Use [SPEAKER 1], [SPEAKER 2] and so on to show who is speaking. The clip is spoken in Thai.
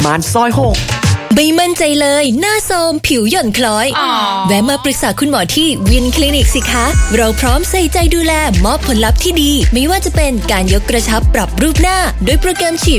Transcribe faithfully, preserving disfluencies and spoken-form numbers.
[SPEAKER 1] มานซอยหก
[SPEAKER 2] ไม่มั่นใจเลยหน้าโทรมผิวหย่อนคล้อยแวะมาปรึกษาคุณหมอที่วินคลินิกสิคะเราพร้อมใส่ใจดูแลมอบผลลัพธ์ที่ดีไม่ว่าจะเป็นการยกกระชับปรับรูปหน้าด้วยโปรแกรมฉีด